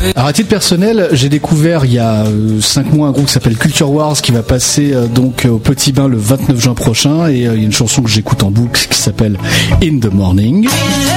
Alors à titre personnel, j'ai découvert il y a 5 mois un groupe qui s'appelle Culture Wars qui va passer donc au Petit Bain le 29 juin prochain, et il y a une chanson que j'écoute en boucle qui s'appelle In the Morning.